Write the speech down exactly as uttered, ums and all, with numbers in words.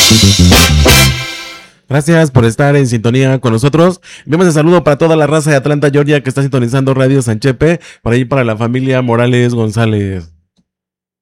Gracias por estar en sintonía con nosotros. Enviamos el saludo para toda la raza de Atlanta, Georgia, que está sintonizando Radio Sanchepe, por ahí para la familia Morales González.